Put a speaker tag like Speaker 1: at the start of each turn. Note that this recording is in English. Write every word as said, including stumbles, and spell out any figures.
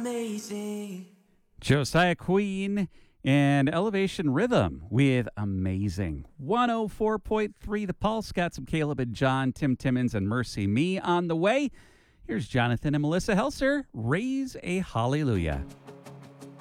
Speaker 1: amazing.
Speaker 2: Josiah Queen and Elevation Rhythm with Amazing. one oh four point three The Pulse. Got some Caleb and John, Tim Timmons, and Mercy Me on the way. Here's Jonathan and Melissa Helser. Raise a Hallelujah.